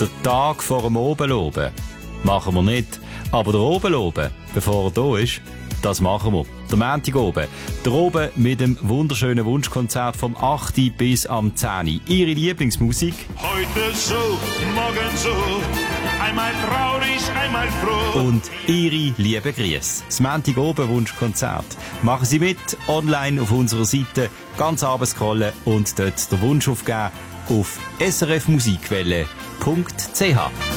Der Tag vor dem Obenloben. Machen wir nicht. Aber der Obenloben, bevor er da ist, das machen wir. Der Montag oben. Der oben mit dem wunderschönen Wunschkonzert vom 8. bis am 10. Ihre Lieblingsmusik. Heute so, morgen so, einmal traurig, einmal froh. Und Ihre liebe Grüße. Das Montag oben Wunschkonzert. Machen Sie mit, online auf unserer Seite, ganz runterscrollen und dort den Wunsch aufgeben auf srfmusikwelle.ch.